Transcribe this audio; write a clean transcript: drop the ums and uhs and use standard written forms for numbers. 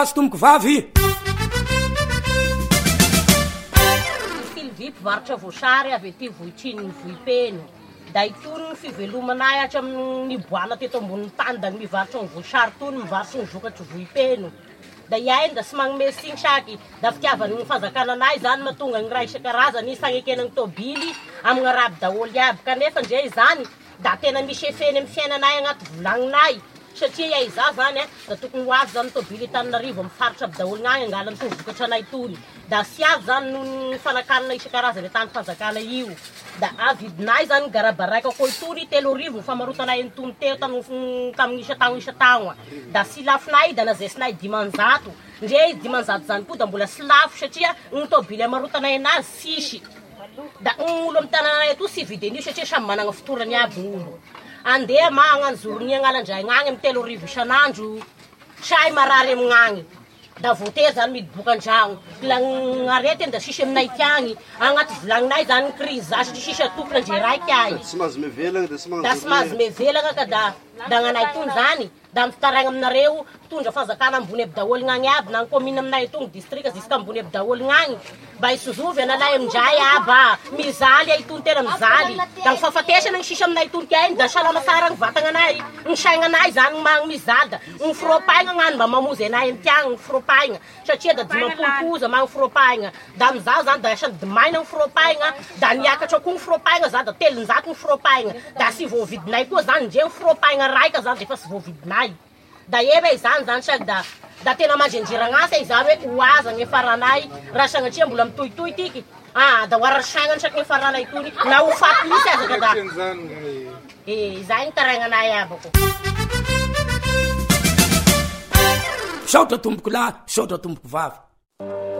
Tomboko vavy Sylvie mpivarotra voasary avy aty Vohitriny ny Vohipeno. Da itony ny fivelomanay hatramin'ny boana teto ambonin'ny tany da mivarotra ny voasary tony mivarotra ny vokatry Vohipeno. Da iainy da sy magnome signy saky da fitiavany ny fanjakananay zany mahatonga ny raha isan-karazany sagnekenany tôbily amin'ny araby daholo iaby kanefa ndre zany da tena misy efeny amin'ny fiainanay agnaty volagninay satria iahy za zany da tokony ho avy zany tôbily Tananarivo mifaritra aby daholo gnagny angala ny vokatra anay tony da sy avy zany no ny fanakanana isan-karazany tany fanjakana io da avidinay zany garabaraika koa itony 3,000 ny famarotanay ny tony teo tamin'ny isa-tagno da sy lafinay da nazesinay 500 ndre 500 zany koa da mbola sy lafo satria ny tôbily amarotanay anazy sisy da olo amin'ny tananay ato sy vidin'io satria samy managna fotorany aby olo andeha magnano zorony agnalandray gnagny amin'ny 3,000 isan'andro say marary amignagny da voatery zany midoboka an-dragno arety da sisy aminay tiagny agnaty volagninay zany ny crise za satria sisy atokona ndre raiky ahy Tsy mahazo mevelagna da sy mahazo mevelagna ka da gnanay tony zany da mitaraigna aminareo tondra fanjakana ambony aby daholo gnagny aby na ny commune aminay tony district ziska ambony aby daholo gnagny mba isozovy analay amindray aba mizaly ay tony tena mizaly da mifafatesana ny sisy aminay tony kay da salama tsara ny vatananay ny saignanay zany magny mizada ny fropaigna gnany mba mamozy anay amin'ny tiagny ny fropaigna satria da 10 magny fropaigna da mizaho zany da asany dimaina ny fropaigna da niakatra koa ny fropaigna za da 300 ny fropaigna da sy voavidinay koa zany ndre ny fropaigna raika zany defa sy voavidinay da ebe zany saky da tena mandrenjeragnasa iza hoe oaza ny faranay raha sagnatria mbola mitohitohy tiky da hoarasagnany saky ny faranay tony na ho faty misy azaka da zay ny taragnanay abako saotra tomboko lahy saotra tomboko vavy